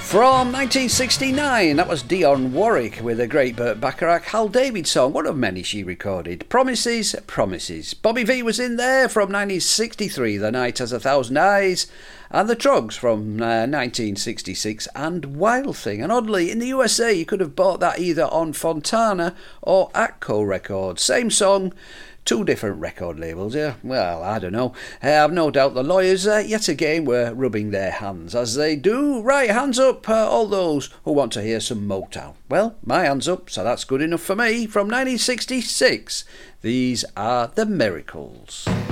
From 1969, that was Dionne Warwick with a great Burt Bacharach Hal David song, one of many she recorded. Promises, Promises. Bobby Vee was in there from 1963, The Night Has a Thousand Eyes, and the Troggs from 1966, and Wild Thing. And oddly, in the USA, you could have bought that either on Fontana or Atco Records. Same song, two different record labels, yeah? Well, I don't know. I've no doubt the lawyers yet again were rubbing their hands, as they do. Right, hands up, all those who want to hear some Motown. Well, my hand's up, so that's good enough for me. From 1966, these are The Miracles.